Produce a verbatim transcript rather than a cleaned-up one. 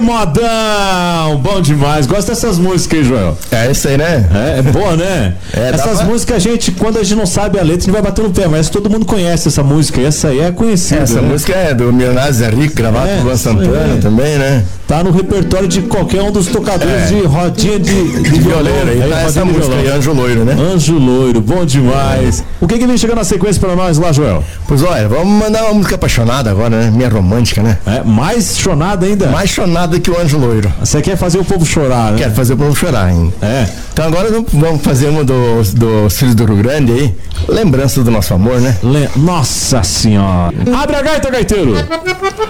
modão! Bom demais. Gosto dessas músicas, hein, Joel? É isso aí, né? É, é boa, né? É, essas pra... músicas, a gente, quando a gente não sabe a letra, a gente vai bater no pé, mas todo mundo conhece essa música. E essa aí é conhecida. Essa né? música é do Milionários é Rico, gravado É, por Luan Santana é. também, né? Tá no repertório de qualquer um dos tocadores É. de rodinha de, de, De violeiro aí, aí, tá rodinha essa de música violão. aí, Anjo Loiro, né? Anjo Loiro, bom demais. O que que vem chegando na sequência pra nós lá, Joel? Pois olha, vamos mandar uma música apaixonada agora, né? Minha romântica, né? É, mais chonada ainda? Mais chonada que o Anjo Loiro. Você quer fazer o povo chorar, né? Quero fazer o povo chorar, hein? É. Então agora vamos fazer uma dos, dos Filhos do Rio Grande aí. Lembrança do nosso amor, né? Le... Nossa Senhora. Abre a gaita, gaiteiro.